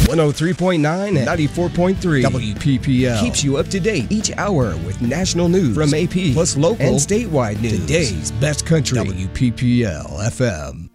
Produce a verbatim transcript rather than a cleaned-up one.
one oh three point nine and ninety-four point three. W P P L keeps you up to date each hour with national news from A P, plus local and statewide news. Today's best country. W P P L F M.